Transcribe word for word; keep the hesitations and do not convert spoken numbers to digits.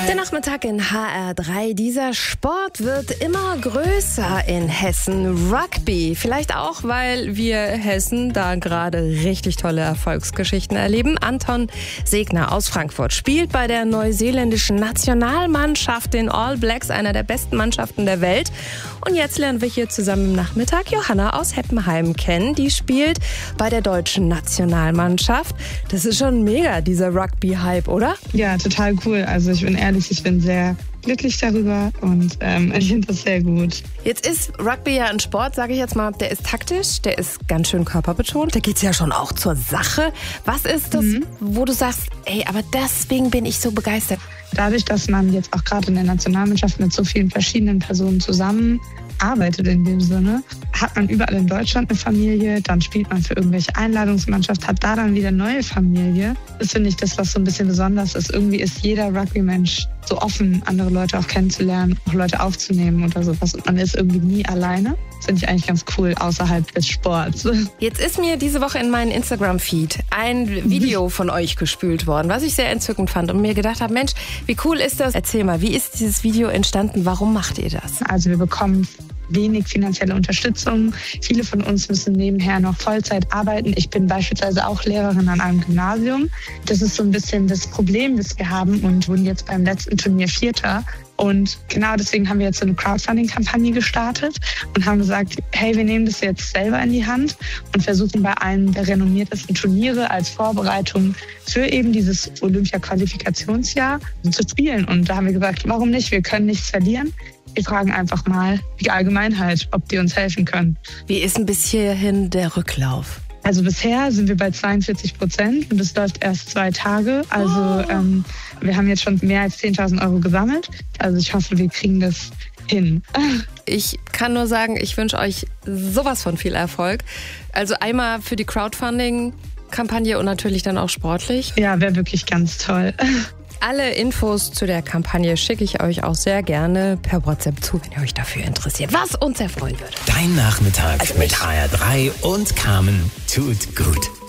Der Nachmittag in H R drei. Dieser Sport wird immer größer in Hessen. Rugby. Vielleicht auch, weil wir Hessen da gerade richtig tolle Erfolgsgeschichten erleben. Anton Segner aus Frankfurt spielt bei der neuseeländischen Nationalmannschaft, den All Blacks, einer der besten Mannschaften der Welt. Und jetzt lernen wir hier zusammen im Nachmittag Johanna aus Heppenheim kennen. Die spielt bei der deutschen Nationalmannschaft. Das ist schon mega, dieser Rugby-Hype, oder? Ja, total cool. Also ich bin ehrlich, ich bin sehr glücklich darüber und ähm, ich finde das sehr gut. Jetzt ist Rugby ja ein Sport, sage ich jetzt mal, der ist taktisch, der ist ganz schön körperbetont. Da geht es ja schon auch zur Sache. Was ist das, mhm. wo du sagst, ey, aber deswegen bin ich so begeistert? Dadurch, dass man jetzt auch gerade in der Nationalmannschaft mit so vielen verschiedenen Personen zusammenarbeitet in dem Sinne, hat man überall in Deutschland eine Familie, dann spielt man für irgendwelche Einladungsmannschaft, hat da dann wieder eine neue Familie. Das finde ich das, was so ein bisschen besonders ist. Irgendwie ist jeder Rugby-Mensch so offen, andere Leute auch kennenzulernen, auch Leute aufzunehmen oder sowas. Und man ist irgendwie nie alleine. Das finde ich eigentlich ganz cool außerhalb des Sports. Jetzt ist mir diese Woche in meinen Instagram-Feed ein Video von euch gespült worden, was ich sehr entzückend fand und mir gedacht habe, Mensch, wie cool ist das? Erzähl mal, wie ist dieses Video entstanden? Warum macht ihr das? Also wir bekommen wenig finanzielle Unterstützung. Viele von uns müssen nebenher noch Vollzeit arbeiten. Ich bin beispielsweise auch Lehrerin an einem Gymnasium. Das ist so ein bisschen das Problem, das wir haben und wurden jetzt beim letzten Turnier Vierter. Und genau deswegen haben wir jetzt so eine Crowdfunding-Kampagne gestartet und haben gesagt, hey, wir nehmen das jetzt selber in die Hand und versuchen bei einem der renommiertesten Turniere als Vorbereitung für eben dieses Olympia-Qualifikationsjahr zu spielen. Und da haben wir gesagt, warum nicht? Wir können nichts verlieren. Wir fragen einfach mal die Allgemeinheit, ob die uns helfen können. Wie ist ein bis hierhin der Rücklauf? Also bisher sind wir bei zweiundvierzig Prozent und es läuft erst zwei Tage. Also oh. ähm, wir haben jetzt schon mehr als zehntausend Euro gesammelt. Also ich hoffe, wir kriegen das hin. Ich kann nur sagen, ich wünsche euch sowas von viel Erfolg. Also einmal für die Crowdfunding-Kampagne und natürlich dann auch sportlich. Ja, wäre wirklich ganz toll. Alle Infos zu der Kampagne schicke ich euch auch sehr gerne per WhatsApp zu, wenn ihr euch dafür interessiert, was uns sehr freuen würde. Dein Nachmittag also mit H R drei und Carmen tut gut.